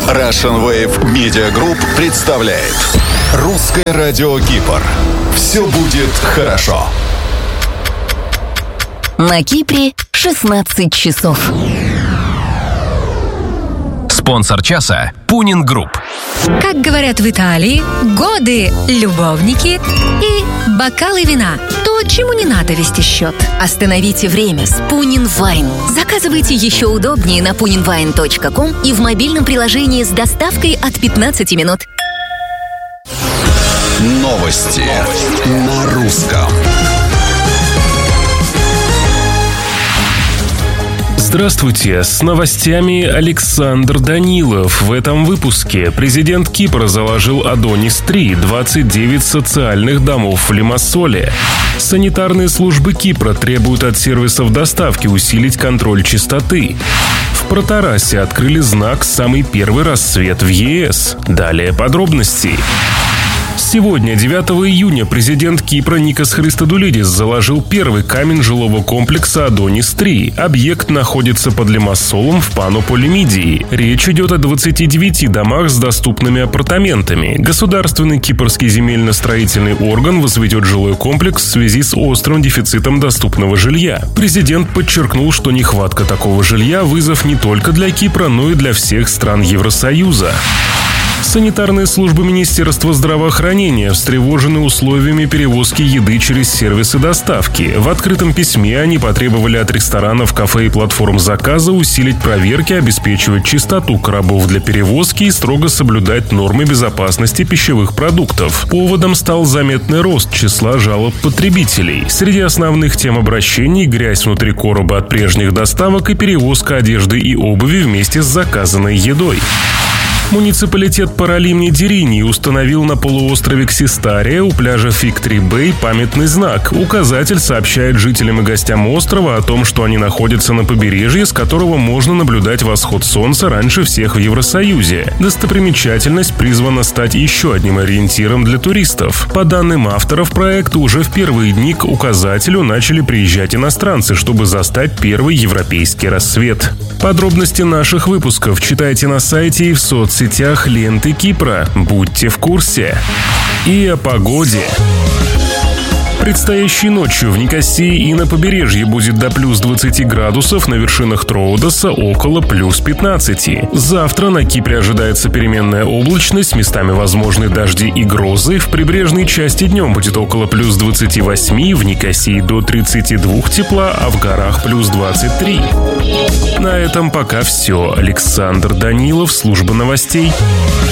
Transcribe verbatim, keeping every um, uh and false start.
Russian Wave Media Group представляет Русское радио Кипр. Все будет хорошо. На Кипре шестнадцать часов. Спонсор часа – Пунин Групп. Как говорят в Италии, годы, любовники и бокалы вина. То, чему не надо вести счет. Остановите время с Пунин Вайн. Заказывайте еще удобнее на пунин вайн точка ком и в мобильном приложении с доставкой от пятнадцати минут. Новости на русском. Здравствуйте, с новостями Александр Данилов. В этом выпуске президент Кипра заложил Адонис три, двадцать девять социальных домов в Лимассоле. Санитарные службы Кипра требуют от сервисов доставки усилить контроль чистоты. В Протарасе открыли знак «Самый первый рассвет в ЕС». Далее подробности. Сегодня, девятого июня, президент Кипра Никос Христодулидис заложил первый камень жилого комплекса Адонис три. Объект находится под Лимассолом в Пано-Полимидии. Речь идет о двадцати девяти домах с доступными апартаментами. Государственный кипрский земельно-строительный орган возведет жилой комплекс в связи с острым дефицитом доступного жилья. Президент подчеркнул, что нехватка такого жилья – вызов не только для Кипра, но и для всех стран Евросоюза. Санитарные службы Министерства здравоохранения встревожены условиями перевозки еды через сервисы доставки. В открытом письме они потребовали от ресторанов, кафе и платформ заказа усилить проверки, обеспечивать чистоту коробов для перевозки и строго соблюдать нормы безопасности пищевых продуктов. Поводом стал заметный рост числа жалоб потребителей. Среди основных тем обращений – грязь внутри короба от прежних доставок и перевозка одежды и обуви вместе с заказанной едой. Муниципалитет Паралимни Дерини установил на полуострове Ксистария у пляжа Фиг-три-Бэй памятный знак. Указатель сообщает жителям и гостям острова о том, что они находятся на побережье, с которого можно наблюдать восход солнца раньше всех в Евросоюзе. Достопримечательность призвана стать еще одним ориентиром для туристов. По данным авторов проекта, уже в первые дни к указателю начали приезжать иностранцы, чтобы застать первый европейский рассвет. Подробности наших выпусков читайте на сайте и в соцсетях. В сетях ленты Кипра. Будьте в курсе. И о погоде. Предстоящей ночью в Никосии и на побережье будет до плюс двадцати градусов, на вершинах Троудоса около плюс пятнадцати. Завтра на Кипре ожидается переменная облачность, местами возможны дожди и грозы. В прибрежной части днем будет около плюс двадцати восьми, в Никосии до тридцати двух тепла, а в горах плюс двадцать три. На этом пока все. Александр Данилов, служба новостей.